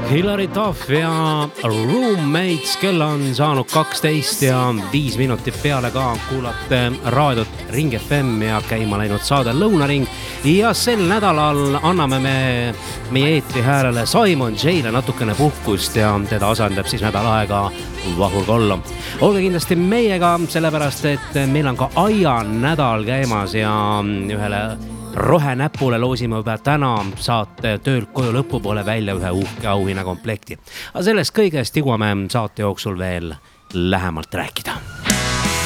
Hilary Duff ja Roommates, kell on saanud 12 ja 5 minutit peale ka. Kuulate raadiot Ring FM ja käima läinud saade Lõunaring. Ja sel nädalal anname me meie eetri häälele Simon J-le natukene puhkust ja teda asendab siis nädal aega Vahur Kollo. Olge kindlasti meiega, sellepärast et meil on ka Aia nädal käimas ja ühele rohenäpule loosime juba täna saate töölt koju lõpupoole välja ühe uhke auhinna komplekti. Aga sellest kõigest jõuame saate jooksul veel lähemalt rääkida.